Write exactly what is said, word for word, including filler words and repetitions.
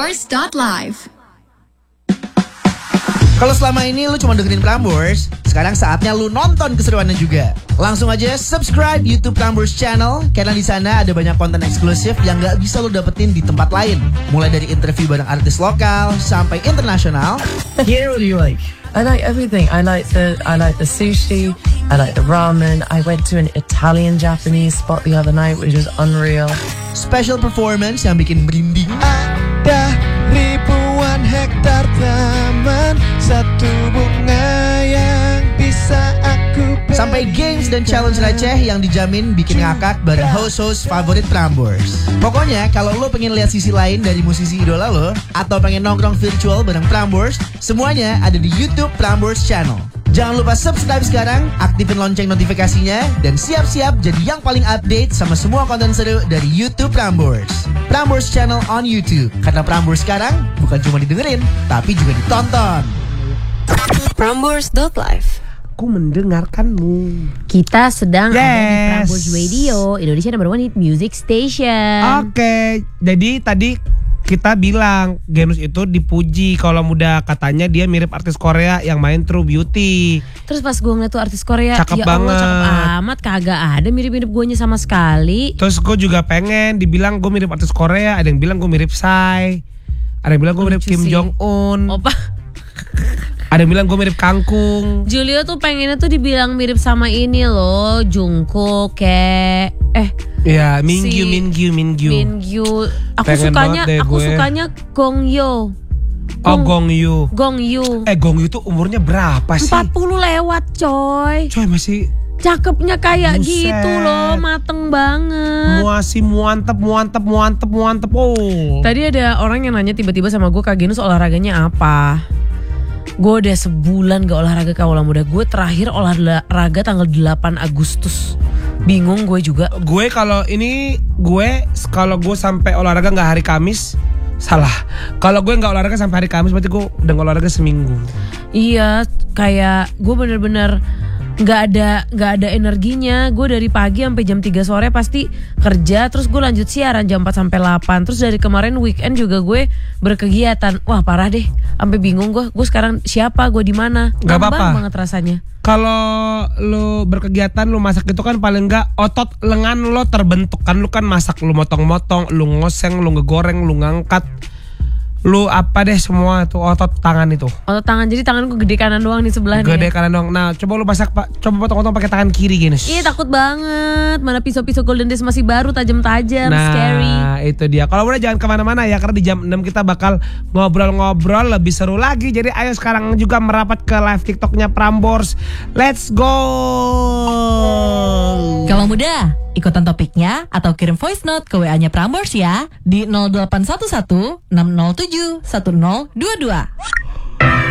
Prambors dot live. Kalau selama ini lu cuma dengerin Prambors, sekarang saatnya lu nonton keseruannya juga. Langsung aja subscribe YouTube Prambors Channel, karena di sana ada banyak konten eksklusif yang gak bisa lu dapetin di tempat lain. Mulai dari interview bareng artis lokal sampai internasional. Yeah, what do you like? I like everything. I like the I like the sushi. I like the ramen. I went to an Italian Japanese spot the other night, which was unreal. Special performance yang bikin merinding. Ada ribuan hektar taman, satu bunga yang bisa aku beli. Sampai games dan challenge receh yang dijamin bikin ngakak bareng host-host favorit Prambors. Pokoknya kalau lo pengen lihat sisi lain dari musisi idola lo, atau pengen nongkrong virtual bareng Prambors, semuanya ada di YouTube Prambors Channel. Jangan lupa subscribe sekarang, aktifin lonceng notifikasinya, dan siap-siap jadi yang paling update sama semua konten seru dari YouTube Prambors. Prambors Channel on YouTube, karena Prambors sekarang bukan cuma didengerin, tapi juga ditonton. Prambors dot live. Aku mendengarkanmu. Kita sedang Yes. ada di Prambors Radio, Indonesia number one hit music station. Oke, jadi tadi kita bilang Genus itu dipuji kalau muda, katanya dia mirip artis Korea yang main True Beauty. Terus pas gue ngeliat tuh artis Korea, Cakep ya Allah banget. cakep amat, kagak ada mirip-mirip guanya sama sekali. Terus gue juga pengen dibilang gue mirip artis Korea. Ada yang bilang gue mirip Psy, ada yang bilang gue mirip Lucu Kim sih. Jong Un, Opa, ada yang bilang gue mirip Kangkung. Julio tuh pengennya tuh dibilang mirip sama ini loh, Jungkook kayak eh Iya, Mingyu, Si Mingyu, Mingyu. Mingyu. Aku Pengen sukanya, banget deh aku gue. sukanya Gongyo. Oh, Gong Yu. Gongyu. Eh, Gong Yu tuh umurnya berapa sih? empat puluh lewat coy. Coy, masih Cakepnya kayak Buset. gitu loh, mateng banget. muasi muantep, muantep, muantep, muantep. Oh. Tadi ada orang yang nanya tiba-tiba sama gue, Kak Genus olahraganya apa? Gue udah sebulan gak olahraga Kaula Muda. Gue terakhir olahraga tanggal delapan Agustus. Bingung gue juga. Gue kalau ini gue kalau gue sampai olahraga nggak hari Kamis salah. Kalau gue nggak olahraga sampai hari Kamis berarti gue udah nggak olahraga seminggu. Iya, kayak gue bener-bener nggak ada nggak ada energinya. Gue dari pagi sampai jam tiga sore pasti kerja, terus gue lanjut siaran jam empat sampai delapan. Terus dari kemarin weekend juga gue berkegiatan. Wah parah deh, sampai bingung gue. Gue sekarang siapa? Gue di mana? Nggak Ngambang apa-apa. banget rasanya. Kalau lu berkegiatan, lu masak itu kan paling nggak otot lengan lo terbentuk kan. Lu kan masak, lu motong-motong, lu ngoseng, lu ngegoreng, lu ngangkat, lu apa deh semua tuh otot tangan itu. Otot tangan, jadi tanganku gede kanan doang di sebelah nih. Gede kanan dong. Nah, coba lu masak pak, coba potong-potong pakai tangan kiri gini. Iya takut banget. Mana pisau-pisau Golden Days masih baru, tajam-tajam, Nah, scary. itu dia. Kalau udah jangan kemana-mana ya, karena di jam enam kita bakal ngobrol-ngobrol lebih seru lagi. Jadi ayo sekarang juga merapat ke live TikToknya Prambors. Let's go. Kalau muda, ikutan topiknya atau kirim voice note ke W A-nya Prambors ya di nol delapan satu satu enam nol tujuh satu nol dua dua.